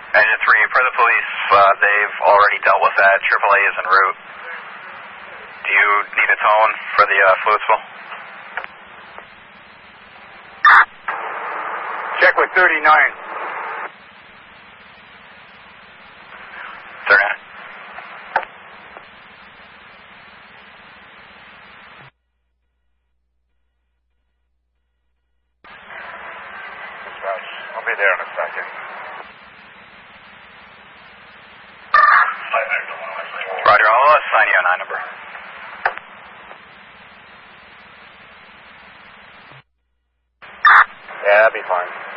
Engine 3, for the police, they've already dealt with that. AAA is en route. Do you need a tone for the fluid spill? Check with 39. 39. I'll be there in a second. Roger, I'll assign you a 9 number. Yeah, that'd be fine.